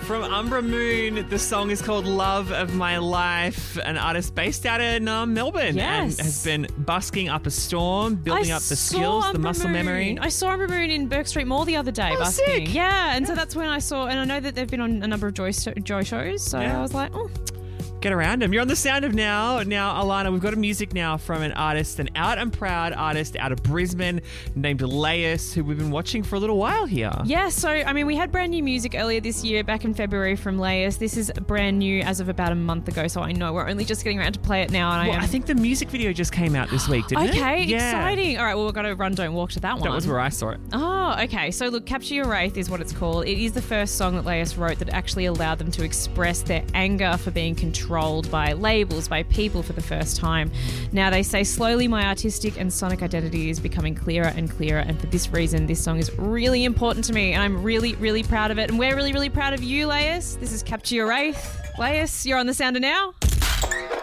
From Umbra Moon, the song is called Love of My Life, an artist based out in Melbourne and has been busking up a storm, building up the skills, the muscle memory. I saw Umbra Moon in Burke Street Mall the other day busking. Sick. Yeah, and so that's when I saw, and I know that they've been on a number of Joy shows, so I was like, oh. Get around him. You're on the Sound of Now. Now, Alana, we've got a music now from an artist, an out and proud artist out of Brisbane named Laius, who we've been watching for a little while here. Yeah, so, I mean, we had brand new music earlier this year, back in February from Laius. This is brand new as of about a month ago, so I know we're only just getting around to play it now. And I think the music video just came out this week, didn't it? Okay, exciting. All right, well, we've got to run, don't walk to that one. That was where I saw it. Oh, okay. So, look, Capture Your Wraith is what it's called. It is the first song that Laius wrote that actually allowed them to express their anger for being controlled by labels, by people for the first time. Now, they say, slowly my artistic and sonic identity is becoming clearer and clearer, and for this reason, this song is really important to me, and I'm really, really proud of it, and we're really, really proud of you, Laius. This is Capture Your Wraith. Laius, you're on the Sounder now.